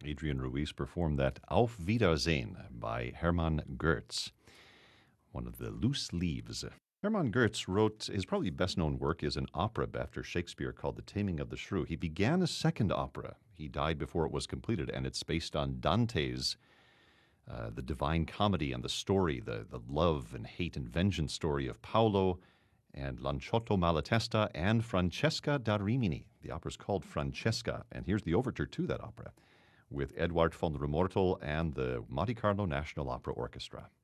Adrian Ruiz performed that Auf Wiedersehen by Hermann Goetz, one of the loose leaves. Hermann Goetz wrote his probably best known work is an opera after Shakespeare called The Taming of the Shrew. He began a second opera. He died before it was completed, and it's based on Dante's The Divine Comedy and the story, the love and hate and vengeance story of Paolo and Lanciotto Malatesta and Francesca da Rimini. The opera is called Francesca, and here's the overture to that opera with Eduard von Rumortel and the Monte Carlo National Opera Orchestra.